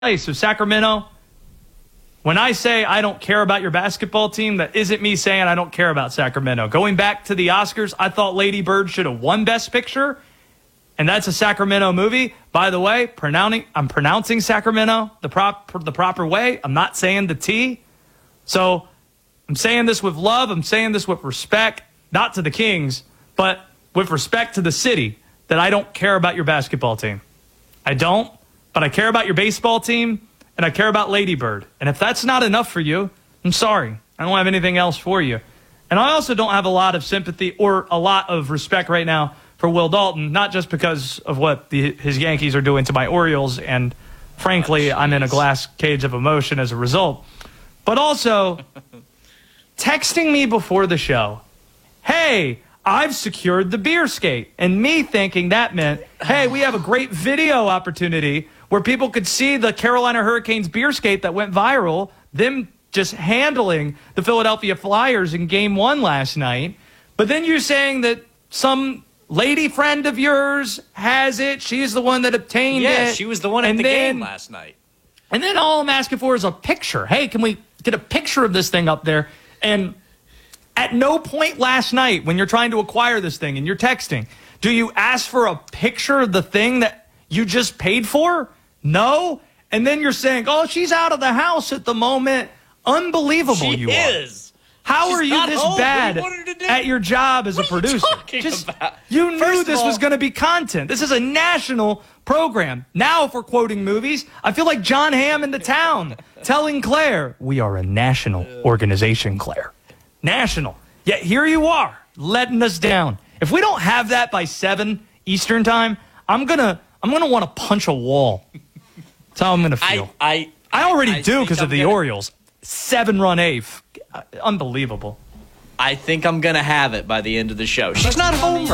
So Sacramento, when I say I don't care about your basketball team, that isn't me saying I don't care about Sacramento. Going back to the Oscars, I thought Lady Bird should have won Best Picture, and that's a Sacramento movie. By the way, I'm pronouncing Sacramento the proper way. I'm not saying the T. So I'm saying this with love. I'm saying this with respect, not to the Kings, but with respect to the city, that I don't care about your basketball team. I don't, but I care about your baseball team, and I care about Lady Bird. And if that's not enough for you, I'm sorry. I don't have anything else for you. And I also don't have a lot of sympathy or a lot of respect right now for Will Dalton, not just because of what his Yankees are doing to my Orioles, and frankly, I'm in a glass cage of emotion as a result, but also texting me before the show, hey, I've secured the beer skate, and me thinking that meant, hey, we have a great video opportunity where people could see the Carolina Hurricanes beer skate that went viral, them just handling the Philadelphia Flyers in Game 1 last night. But then you're saying that some lady friend of yours has it. She's the one that obtained it. Yeah, she was the one at the game last night. And then all I'm asking for is a picture. Hey, can we get a picture of this thing up there? And at no point last night when you're trying to acquire this thing and you're texting, do you ask for a picture of the thing that you just paid for? No. And then you're saying, oh, she's out of the house at the moment. Unbelievable you are. She is. How are you this bad at your job as a producer? You knew this was going to be content. This is a national program. Now, if we're quoting movies, I feel like John Hamm in The Town telling Claire, we are a national organization, Claire. National. Yet here you are, letting us down. If we don't have that by 7 Eastern time, I'm gonna want to punch a wall. That's how I'm gonna feel. I already do because of the Orioles. 7-run eighth. Unbelievable. I think I'm going to have it by the end of the show. She's not home